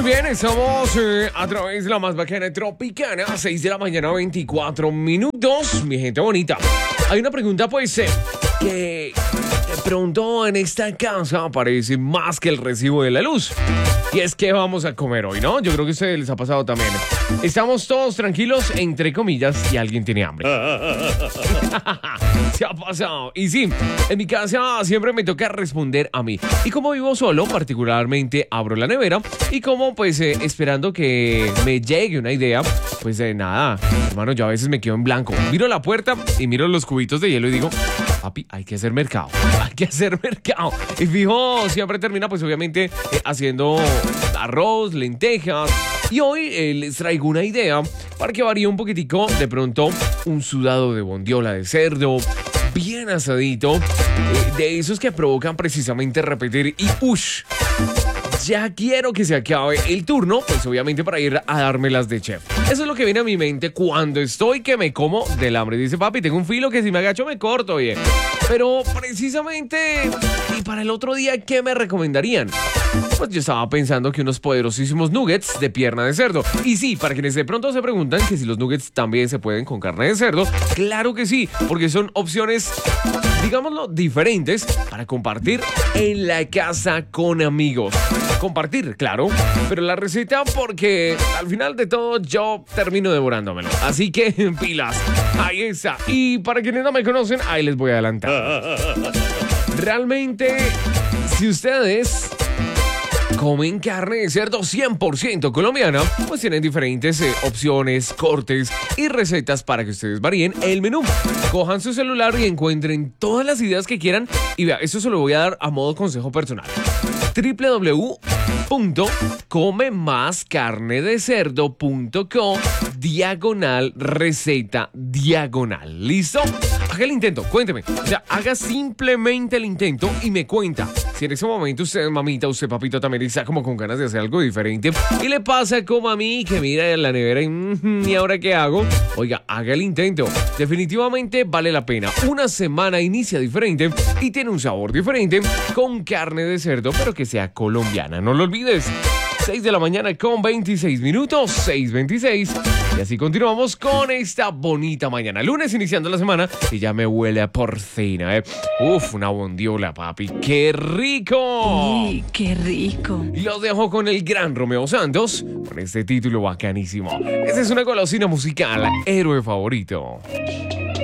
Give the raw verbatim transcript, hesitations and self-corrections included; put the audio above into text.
bien, estamos eh, a través de la más bacana tropicana, seis de la mañana, veinticuatro minutos. Mi gente bonita, hay una pregunta pues eh, que de pronto en esta casa aparece más que el recibo de la luz. Y es que vamos a comer hoy, ¿no? Yo creo que a ustedes les ha pasado también. Estamos todos tranquilos, entre comillas, y alguien tiene hambre. Se ha pasado. Y sí, en mi casa siempre me toca responder a mí. Y como vivo solo, particularmente abro la nevera. Y como pues eh, esperando que me llegue una idea, pues de eh, nada, hermano, yo a veces me quedo en blanco. Miro la puerta y miro los cubitos de hielo y digo, papi, hay que hacer mercado. Hay que hacer mercado. Y fijo, siempre termina pues obviamente eh, haciendo arroz, lentejas. Y hoy eh, les traigo una idea para que varíe un poquitico. De pronto, un sudado de bondiola de cerdo, bien asadito, eh, de esos que provocan precisamente repetir y ush. Ya quiero que se acabe el turno, pues obviamente para ir a dármelas de chef. Eso es lo que viene a mi mente cuando estoy que me como del hambre. Dice, papi, tengo un filo que si me agacho me corto, oye. Pero precisamente, y para el otro día, ¿qué me recomendarían? Pues yo estaba pensando que unos poderosísimos nuggets de pierna de cerdo. Y sí, para quienes de pronto se preguntan que si los nuggets también se pueden con carne de cerdo, claro que sí, porque son opciones, digámoslo, diferentes para compartir en la casa con amigos. Compartir, claro, pero la receta porque al final de todo yo termino devorándomelo. Así que pilas, ahí está. Y para quienes no me conocen, ahí les voy a adelantar. Realmente, si ustedes comen carne de cerdo cien por ciento colombiana, pues tienen diferentes eh, opciones, cortes y recetas para que ustedes varíen el menú. Cojan su celular y encuentren todas las ideas que quieran. Y vea, eso se lo voy a dar a modo consejo personal. doble u doble u doble u punto come más carne de cerdo punto co diagonal receta diagonal. ¿Listo? Haga el intento, cuénteme. O sea, haga simplemente el intento y me cuenta. Si en ese momento usted, mamita, usted, papito, también está como con ganas de hacer algo diferente y le pasa como a mí, que mira en la nevera y, mm, ¿y ahora qué hago? Oiga, haga el intento. Definitivamente vale la pena. Una semana inicia diferente y tiene un sabor diferente con carne de cerdo, pero que sea colombiana. No lo olvides. seis de la mañana con veintiséis minutos, seis veintiséis. Y así continuamos con esta bonita mañana. Lunes iniciando la semana y ya me huele a porcina, ¿eh? Uf, una bondiola, papi. ¡Qué rico! ¡Uy, qué rico! Y los dejo con el gran Romeo Santos, con este título bacanísimo. Esta es una golosina musical, héroe favorito.